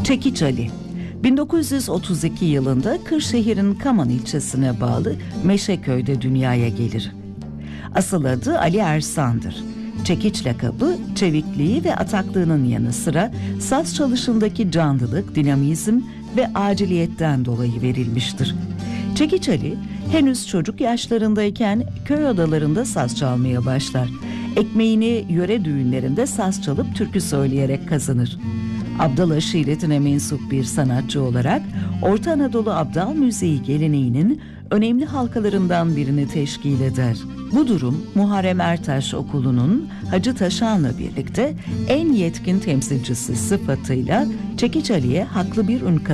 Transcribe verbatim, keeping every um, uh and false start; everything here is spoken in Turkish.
Çekiç Ali bin dokuz yüz otuz iki yılında Kırşehir'in Kaman ilçesine bağlı Meşeköy'de dünyaya gelir. Asıl adı Ali Ersan'dır. Çekiç lakabı, çevikliği ve ataklığının yanı sıra saz çalışındaki canlılık, dinamizm ve aciliyetten dolayı verilmiştir. Çekiç Ali, henüz çocuk yaşlarındayken köy odalarında saz çalmaya başlar. Ekmeğini yöre düğünlerinde saz çalıp türkü söyleyerek kazanır. Abdal aşiretine mensup bir sanatçı olarak Orta Anadolu Abdal müziği geleneğinin önemli halkalarından birini teşkil eder. Bu durum Muharrem Ertaş Okulu'nun Hacı Taşan'la birlikte en yetkin temsilcisi sıfatıyla Çekiç Ali'ye haklı bir ün kazanır.